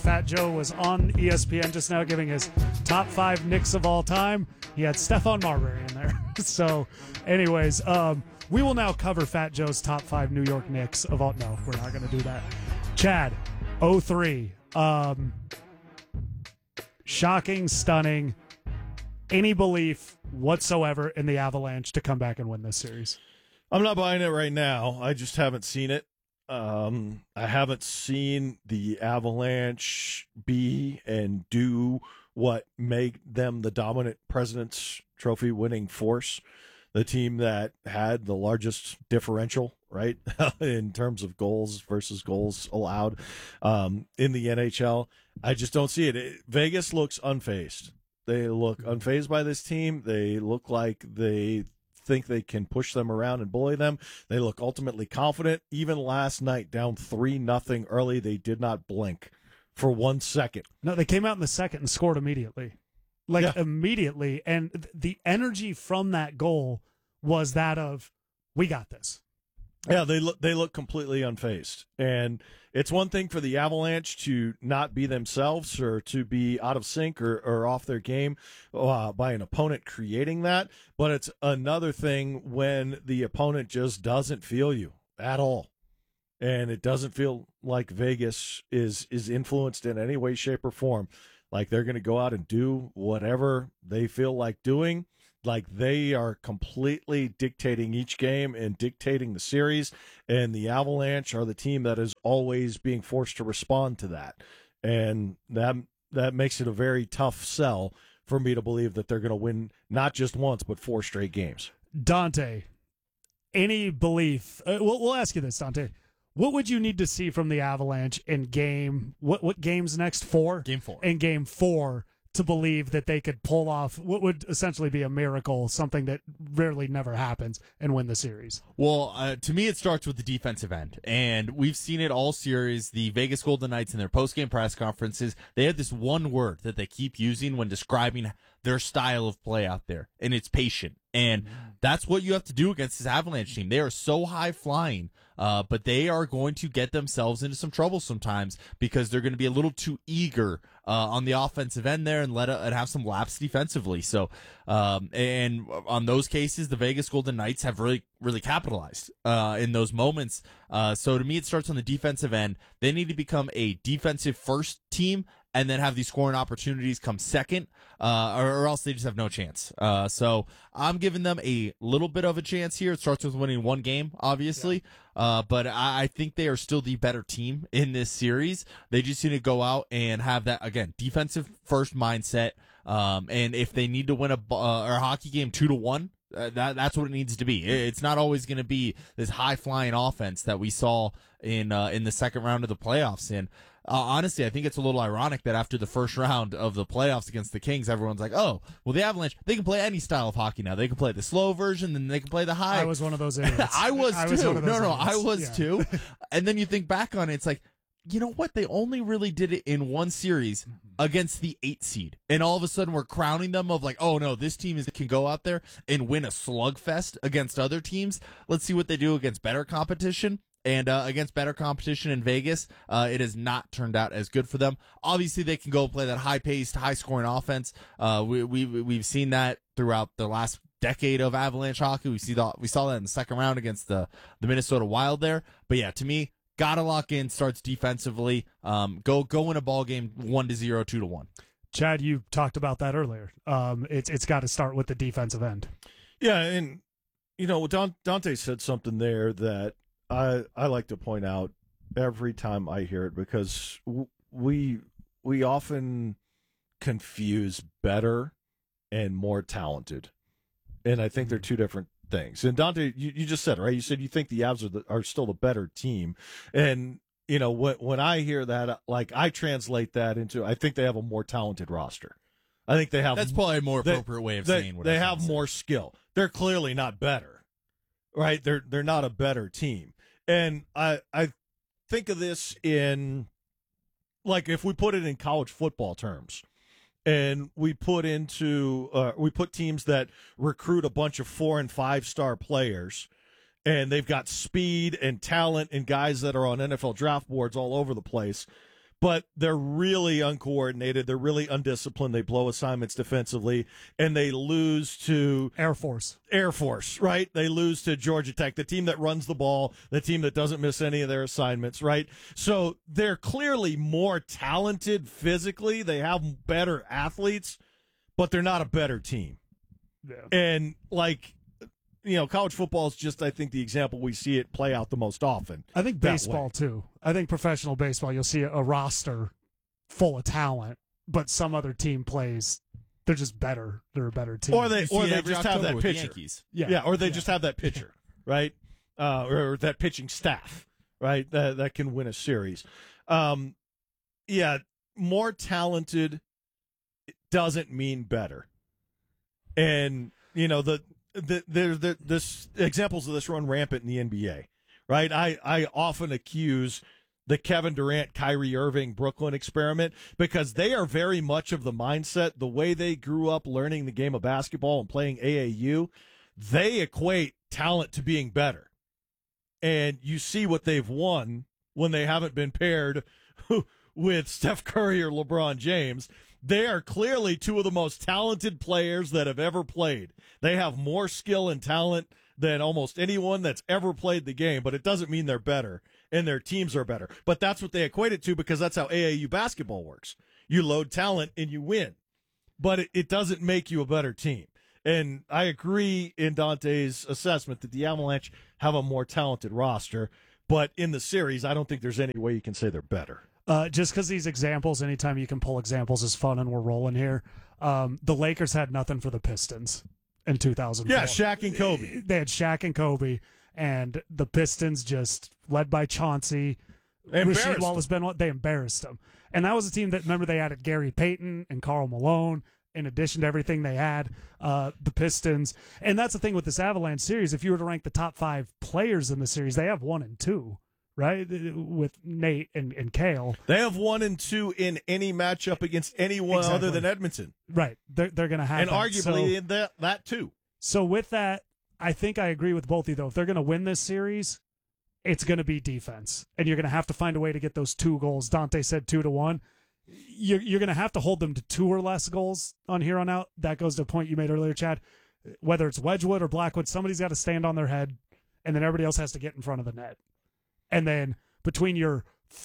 Fat Joe was on ESPN just now giving his top 5 Knicks of all time. He had Stephon Marbury in there. So, anyways, we will now cover Fat Joe's top 5 New York Knicks of all. No, we're not going to do that. Chad, 03. Shocking, stunning. Any belief whatsoever in the Avalanche to come back and win this series? I'm not buying it right now. I just haven't seen it. I haven't seen the Avalanche be and do what made them the dominant President's Trophy winning force, the team that had the largest differential, right, in terms of goals versus goals allowed in the NHL. I just don't see it. Vegas looks unfazed. They look unfazed by this team. They look like they think they can push them around and bully them. They look ultimately confident. Even last night, down 3-0 early, they did not blink for 1 second. No, they came out in the second and scored immediately. Immediately. And the energy from that goal was that of, we got this. Yeah, they look completely unfazed. And it's one thing for the Avalanche to not be themselves or to be out of sync or off their game by an opponent creating that, but it's another thing when the opponent just doesn't feel you at all. And it doesn't feel like Vegas is influenced in any way, shape, or form. Like they're going to go out and do whatever they feel like doing. Like they are completely dictating each game and dictating the series, and the Avalanche are the team that is always being forced to respond to that. And that makes it a very tough sell for me to believe that they're going to win not just once, but 4 straight games. Dante, any belief? We'll ask you this, Dante. What would you need to see from the Avalanche in what game's next? 4? Game 4. In game 4 to believe that they could pull off what would essentially be a miracle, something that rarely never happens, and win the series? Well, to me, it starts with the defensive end, and we've seen it all series. The Vegas Golden Knights in their post-game press conferences, they have this one word that they keep using when describing their style of play out there, and it's patient. And that's what you have to do against this Avalanche team. They are so high flying, but they are going to get themselves into some trouble sometimes because they're going to be a little too eager on the offensive end there and have some lapse defensively. So, and on those cases, the Vegas Golden Knights have really, really capitalized in those moments. So to me, it starts on the defensive end. They need to become a defensive first team and then have these scoring opportunities come second, or else they just have no chance. So I'm giving them a little bit of a chance here. It starts with winning 1 game, obviously, but I think they are still the better team in this series. They just need to go out and have that, again, defensive first mindset. And if they need to win a hockey game 2-1, that's what it needs to be. It's not always going to be this high flying offense that we saw in the second round of the playoffs. And honestly, I think it's a little ironic that after the first round of the playoffs against the Kings, everyone's like, "Oh, well, the Avalanche, they can play any style of hockey now. They can play the slow version, then they can play the high." I was one of those idiots. I was too. I was Yeah. too. And then you think back on it, it's like, you know what? They only really did it in one series against the 8 seed. And all of a sudden we're crowning them of like, oh no, this team can go out there and win a slugfest against other teams. Let's see what they do against better competition. And against better competition in Vegas, it has not turned out as good for them. Obviously, they can go play that high-paced, high-scoring offense. We've seen that throughout the last decade of Avalanche hockey. We saw that in the second round against the Minnesota Wild there. But yeah, to me, gotta lock in. Starts defensively. Go win a ball game 1-0, 2-1. Chad, you talked about that earlier. It's got to start with the defensive end. Yeah, and Dante said something there that I like to point out every time I hear it, because we often confuse better and more talented, and I think they're two different things. And Dante, you just said it, right? You said you think the Avs are still the better team, and when I hear that, like, I translate that into, I think they have a more talented roster. I think they have. That's probably a more appropriate way of saying what they have more skill. They're clearly not better, right? They're not a better team. And I think of this in, like, if we put it in college football terms, and we put teams that recruit a bunch of 4- and 5-star players, and they've got speed and talent and guys that are on NFL draft boards all over the place, but they're really uncoordinated. They're really undisciplined. They blow assignments defensively, and they lose to Air Force, right? They lose to Georgia Tech, the team that runs the ball, the team that doesn't miss any of their assignments, right? So they're clearly more talented physically. They have better athletes, but they're not a better team. Yeah. And, college football is just, I think, the example we see it play out the most often. I think baseball, too. I think professional baseball, you'll see a roster full of talent, but some other team plays, they're just better. They're a better team. Or they just have that pitcher. Or they just have that pitcher, right? Or that pitching staff, right? That can win a series. More talented doesn't mean better. And, there's examples of this run rampant in the NBA, right? I often accuse the Kevin Durant, Kyrie Irving, Brooklyn experiment because they are very much of the mindset, the way they grew up learning the game of basketball and playing AAU, they equate talent to being better. And you see what they've won when they haven't been paired with Steph Curry or LeBron James. They are clearly two of the most talented players that have ever played. They have more skill and talent than almost anyone that's ever played the game, but it doesn't mean they're better, and their teams are better. But that's what they equate it to because that's how AAU basketball works. You load talent and you win, but it doesn't make you a better team. And I agree in Dante's assessment that the Avalanche have a more talented roster, but in the series, I don't think there's any way you can say they're better. Just because these examples, anytime you can pull examples is fun, and we're rolling here. The Lakers had nothing for the Pistons in 2004. Yeah, Shaq and Kobe. They had Shaq and Kobe, and the Pistons, just led by Chauncey, Rasheed Wallace-Benwell, they embarrassed them. And that was a team that, remember, they added Gary Payton and Karl Malone in addition to everything they had, the Pistons. And that's the thing with this Avalanche series. If you were to rank the top 5 players in the series, they have 1 and 2. Right, with Nate and Kale. They have 1 and 2 in any matchup against anyone other than Edmonton. Right, they're going to have and arguably in that too. So with that, I think I agree with both of you, though. If they're going to win this series, it's going to be defense, and you're going to have to find a way to get those 2 goals. Dante said 2-1. You're going to have to hold them to 2 or less goals on here on out. That goes to a point you made earlier, Chad. Whether it's Wedgwood or Blackwood, somebody's got to stand on their head, and then everybody else has to get in front of the net. And then between your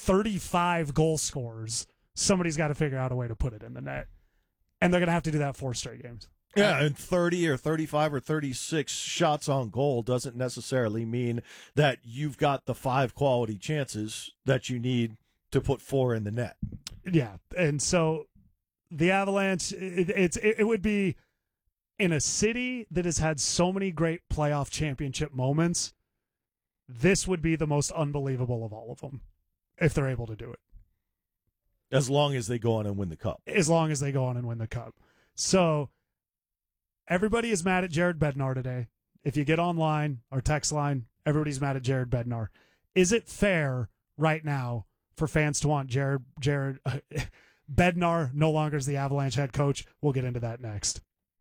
35 goal scorers, somebody's got to figure out a way to put it in the net. And they're going to have to do that 4 straight games. Yeah, and 30 or 35 or 36 shots on goal doesn't necessarily mean that you've got the 5 quality chances that you need to put 4 in the net. Yeah, and so the Avalanche, it would be in a city that has had so many great playoff championship moments. This would be the most unbelievable of all of them if they're able to do it. As long as they go on and win the cup. As long as they go on and win the cup. So everybody is mad at Jared Bednar today. If you get online or text line, everybody's mad at Jared Bednar. Is it fair right now for fans to want Jared Bednar no longer is the Avalanche head coach? We'll get into that next.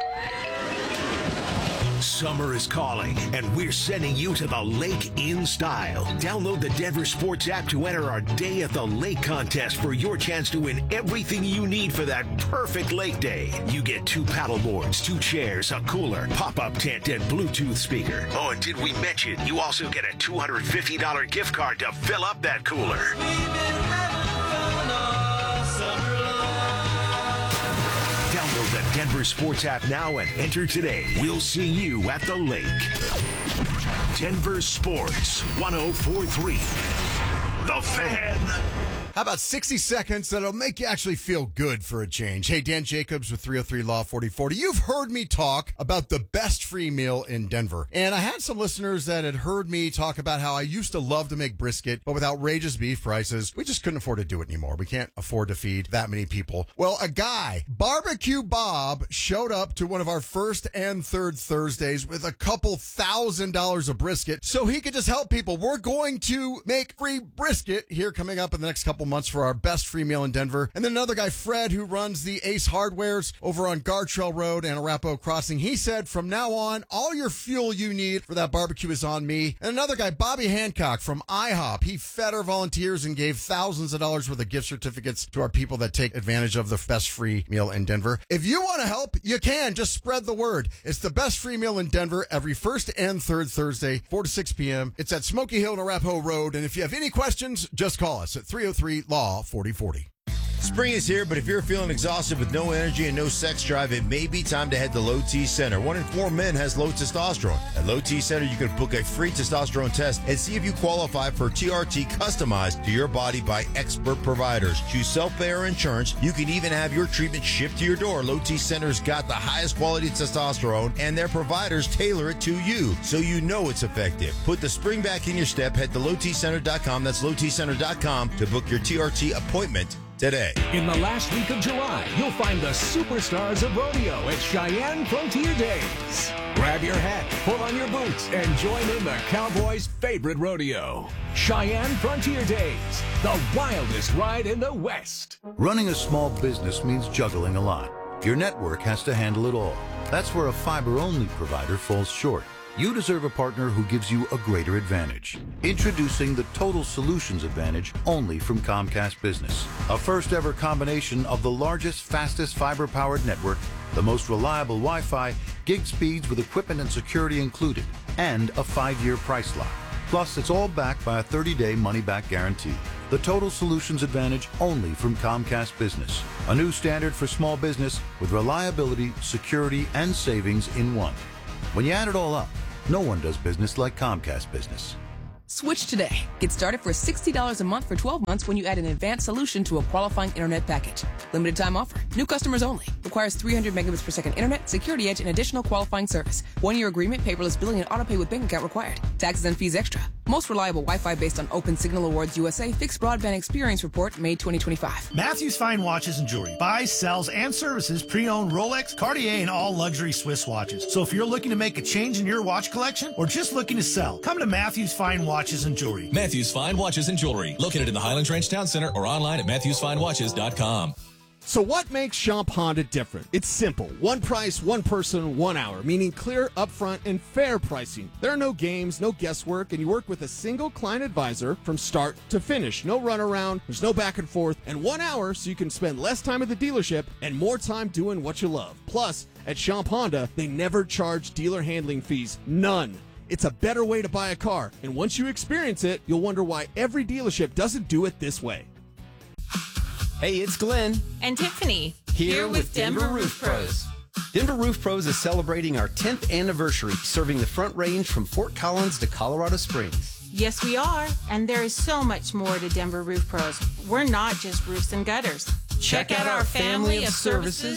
Summer is calling, and we're sending you to the lake in style. Download the Denver Sports app to enter our Day at the Lake contest for your chance to win everything you need for that perfect lake day. You get 2 paddle boards, 2 chairs, a cooler, pop-up tent, and Bluetooth speaker. Oh, and did we mention you also get a $250 gift card to fill up that cooler? Download the Denver Sports app now and enter today. We'll see you at the lake. Denver Sports 104.3. The Fan. How about 60 seconds that'll make you actually feel good for a change? Hey, Dan Jacobs with 303 Law 4040. You've heard me talk about the best free meal in Denver. And I had some listeners that had heard me talk about how I used to love to make brisket, but with outrageous beef prices, we just couldn't afford to do it anymore. We can't afford to feed that many people. Well, a guy, Barbecue Bob, showed up to one of our first and third Thursdays with a couple $1,000s of brisket so he could just help people. We're going to make free brisket here coming up in the next couple couple months for our best free meal in Denver. And then another guy, Fred, who runs the Ace Hardwares over on Gartrell Road and Arapahoe Crossing. He said, from now on, all your fuel you need for that barbecue is on me. And another guy, Bobby Hancock from IHOP. He fed our volunteers and gave thousands of dollars worth of gift certificates to our people that take advantage of the best free meal in Denver. If you want to help, you can. Just spread the word. It's the best free meal in Denver every first and third Thursday, 4 to 6 p.m. It's at Smoky Hill and Arapahoe Road. And if you have any questions, just call us at 303-LAW-4040. Spring is here, but if you're feeling exhausted with no energy and no sex drive, it may be time to head to Low T Center. 1 in 4 men has low testosterone. At Low T Center, you can book a free testosterone test and see if you qualify for TRT customized to your body by expert providers. Choose self-pay or insurance. You can even have your treatment shipped to your door. Low T Center's got the highest quality testosterone, and their providers tailor it to you, so you know it's effective. Put the spring back in your step. Head to lowtcenter.com. That's lowtcenter.com to book your TRT appointment today. In the last week of July, you'll find the superstars of rodeo at Cheyenne Frontier Days. Grab your hat, pull on your boots, and join in the Cowboys' favorite rodeo. Cheyenne Frontier Days, the wildest ride in the West. Running a small business means juggling a lot. Your network has to handle it all. That's where a fiber-only provider falls short. You deserve a partner who gives you a greater advantage. Introducing the Total Solutions Advantage only from Comcast Business. A first-ever combination of the largest, fastest fiber-powered network, the most reliable Wi-Fi, gig speeds with equipment and security included, and a 5-year price lock. Plus, it's all backed by a 30-day money-back guarantee. The Total Solutions Advantage only from Comcast Business. A new standard for small business with reliability, security, and savings in one. When you add it all up, no one does business like Comcast Business. Switch today. Get started for $60 a month for 12 months when you add an advanced solution to a qualifying internet package. Limited time offer. New customers only. Requires 300 megabits per second internet, security edge, and additional qualifying service. 1-year agreement, paperless billing, and autopay with bank account required. Taxes and fees extra. Most reliable Wi-Fi based on Open Signal Awards USA Fixed Broadband Experience Report, May 2025. Matthews Fine Watches and Jewelry buys, sells, and services pre-owned Rolex, Cartier, and all luxury Swiss watches. So if you're looking to make a change in your watch collection or just looking to sell, come to Matthews Fine Watches and Jewelry. Matthews Fine Watches and Jewelry, located in the Highlands Ranch Town Center or online at MatthewsFineWatches.com. So what makes Champ Honda different? It's simple. One price, one person, 1 hour, meaning clear, upfront, and fair pricing. There are no games, no guesswork, and you work with a single client advisor from start to finish. No runaround, there's no back and forth, and 1 hour so you can spend less time at the dealership and more time doing what you love. Plus, at Champ Honda, they never charge dealer handling fees. None. It's a better way to buy a car, and once you experience it, you'll wonder why every dealership doesn't do it this way. Hey, it's Glenn. And Tiffany. Here with Denver Roof Pros. Denver Roof Pros is celebrating our 10th anniversary, serving the Front Range from Fort Collins to Colorado Springs. Yes, we are. And there is so much more to Denver Roof Pros. We're not just roofs and gutters. Check out our family of services